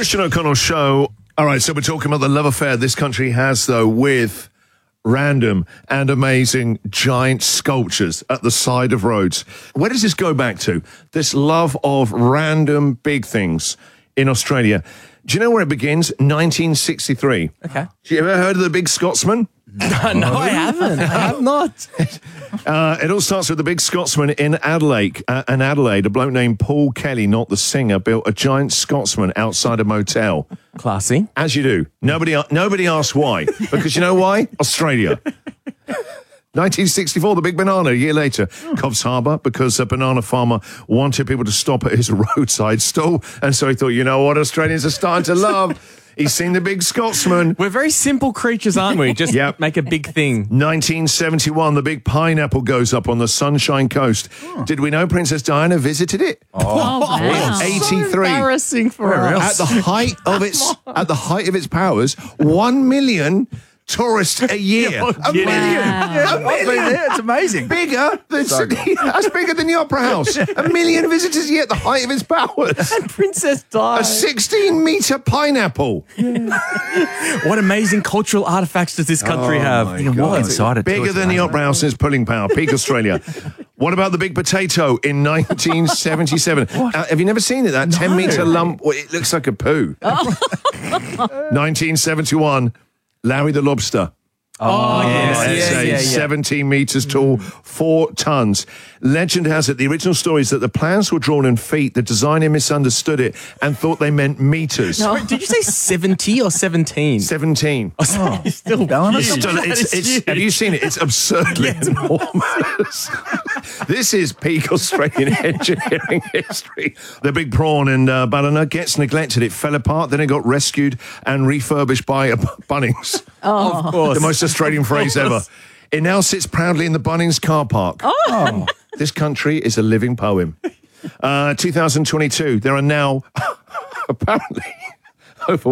Christian O'Connell Show. All right, so we're talking about the love affair this country has, though, with random and amazing giant sculptures at the side of roads. Where does this go back to? This love of random big things in Australia. Do you know where it begins? 1963. Okay. Have you ever heard of the Big Scotsman? No, I haven't. I have not. It all starts with the Big Scotsman in Adelaide. A bloke named Paul Kelly, not the singer, built a giant Scotsman outside a motel. Classy. As you do. Nobody asked why. Because you know why? Australia. 1964, the Big Banana. A year later, Coffs Harbour, because a banana farmer wanted people to stop at his roadside stall. And so he thought, you know what Australians are starting to love? He's seen the Big Scotsman. We're very simple creatures, aren't we? Just make a big thing. 1971, the big pineapple goes up on the Sunshine Coast. Did we know Princess Diana visited it? Oh, wow. 83. So embarrassing for us. At the height of its powers, 1 million tourists a year. A million. Wow. A million. It's amazing. Bigger than Sydney. That's bigger than the Opera House. 1 million visitors a year at the height of its powers. And Princess A Di. 16-metre pineapple. What amazing cultural artifacts does this country have? You can walk inside it. Bigger than the Opera House is pulling power. Peak Australia. What about the big potato in 1977? Have you never seen it? That 10-metre lump. Well, it looks like a poo. 1971. Larry the Lobster. Oh, yes. 17 metres tall, 4 tons. Legend has it, the original story is that the plans were drawn in feet. The designer misunderstood it and thought they meant metres. No, did you say 70 or 17? 17. Oh, it's still huge. Have you seen it? It's absurdly enormous. This is peak Australian engineering history. The big prawn in Ballina gets neglected. It fell apart, then it got rescued and refurbished by Bunnings. Of course. The most Australian phrase ever. It now sits proudly in the Bunnings car park. Oh. This country is a living poem. 2022, there are now apparently over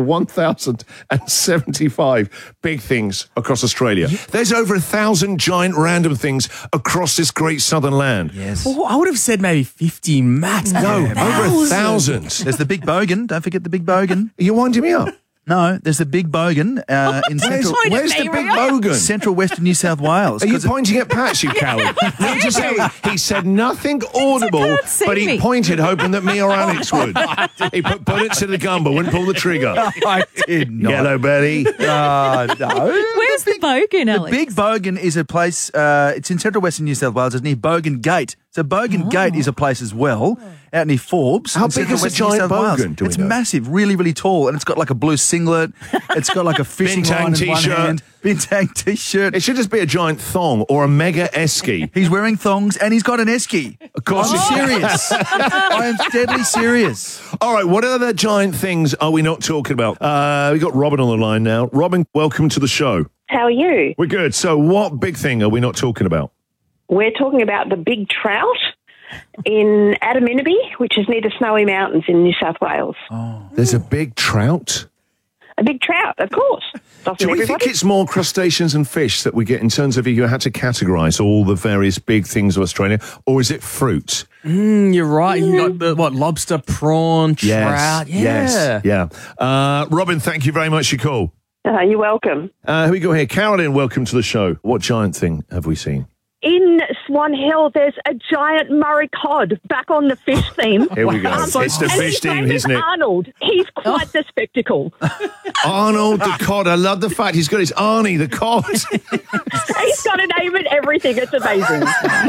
1,075 big things across Australia. There's over 1,000 giant random things across this great southern land. Yes. Well, I would have said maybe 50 max. No, over 1,000. There's the Big Bogan. Don't forget the Big Bogan. Are you winding me up? No, there's the Big Bogan in central. Where's the Big Bogan? Central Western New South Wales. Are you pointing at Pat, you coward? He said nothing audible, but he pointed hoping that me or Alex would. He put bullets to the gun, but wouldn't pull the trigger. I did not. Yellow belly. No. Where's the Bogan, Alex? The Big Bogan is a place, it's in central Western New South Wales. It's near Bogan Gate. So Bogan Gate is a place as well, out near Forbes. How big is a giant Bogan? It's massive, really, really tall, and it's got like a blue singlet. It's got like a fishing line in one hand. Bintang T-shirt. It should just be a giant thong or a mega esky. He's wearing thongs and he's got an esky. Of course. I'm serious. I am deadly serious. All right, what other giant things are we not talking about? We got Robin on the line now. Robin, welcome to the show. How are you? We're good. So what big thing are we not talking about? We're talking about the big trout in Adaminaby, which is near the Snowy Mountains in New South Wales. Oh. There's a big trout? A big trout, of course. Doesn't Do we everybody? think it's more crustaceans and fish that we get in terms of if you had to categorise all the various big things of Australia, or is it fruit? You're right. You got the, lobster, prawn, trout. Yes. Robin, thank you very much for your call. You're welcome. Who we got here? Carolyn, welcome to the show. What giant thing have we seen? In Swan Hill, there's a giant Murray cod back on the fish theme. Here we go. It's the fish and his theme, name isn't is it? Arnold. He's quite the spectacle. Arnold the cod. I love the fact he's got his Arnie the cod. He's got a name and everything. It's amazing.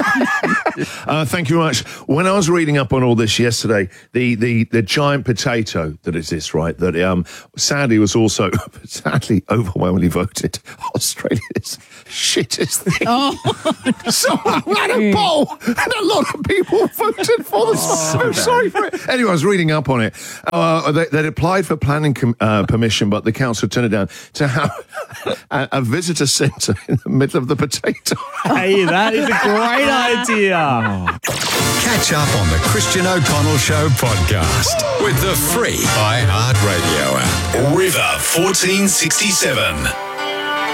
Thank you very much. When I was reading up on all this yesterday, the giant potato that exists, right, that sadly was also overwhelmingly voted Australia's shittest thing. So I had a poll and a lot of people voted for this. I'm sorry for it. Anyway, I was reading up on it. They'd applied for planning permission, but the council turned it down to have a visitor centre in the middle of the potato. Hey, that is a great idea. Catch up on the Christian O'Connell Show podcast with the free iHeartRadio app. River 1467.